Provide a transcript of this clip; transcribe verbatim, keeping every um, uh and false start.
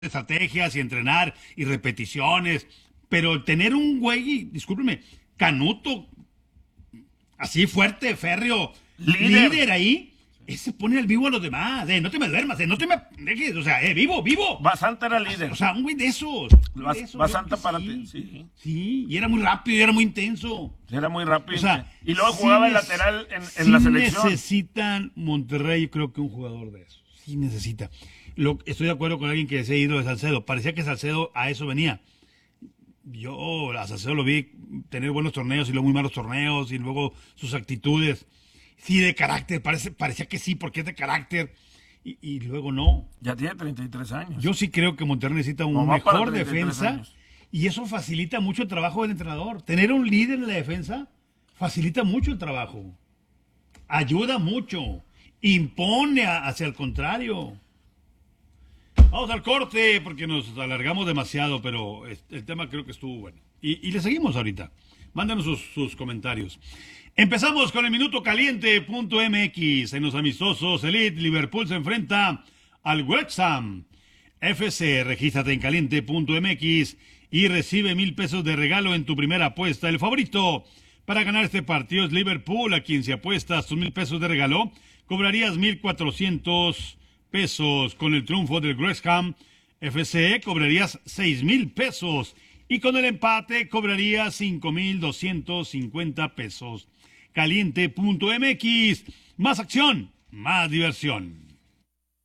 estrategias y entrenar y repeticiones, pero tener un güey, discúlpeme, Canuto, así fuerte, férreo, Líder. líder ahí, ese pone al vivo a los demás, eh, no te me duermas, eh, no te me dejes, o sea, eh, vivo, vivo. Basanta era líder. O sea, un güey de esos. un güey de esos, Basanta yo creo para que ti, sí. sí. Sí, y era muy rápido, y era muy intenso. Era muy rápido. O sea, y luego sí jugaba el neces- lateral en, en sí la selección. necesitan Monterrey, creo que un jugador de esos. Sí necesita. Lo, estoy de acuerdo con alguien que decía ido de Salcedo. Parecía que Salcedo a eso venía. Yo a Salcedo lo vi tener buenos torneos y luego muy malos torneos y luego sus actitudes. Sí, de carácter, parece, parecía que sí, porque es de carácter. Y, y luego no. Ya tiene treinta y tres años. Yo sí creo que Monterrey necesita un No, va para mejor treinta y tres defensa años. y eso facilita mucho el trabajo del entrenador. Tener un líder en la defensa facilita mucho el trabajo. Ayuda mucho. Impone a- hacia el contrario. Vamos al corte porque nos alargamos demasiado, pero es- el tema creo que estuvo bueno. Y, y le seguimos ahorita. Mándanos sus, sus comentarios. Empezamos con el minuto caliente punto m x. En los amistosos Elite, Liverpool se enfrenta al Wrexham F C. Regístrate en caliente punto m x y recibe mil pesos de regalo en tu primera apuesta. El favorito para ganar este partido es Liverpool, a quien si apuestas tus mil pesos de regalo, cobrarías mil cuatrocientos pesos. Con el triunfo del Wrexham F C cobrarías seis mil pesos y con el empate cobrarías cinco mil doscientos cincuenta pesos. caliente punto m x, más acción, más diversión.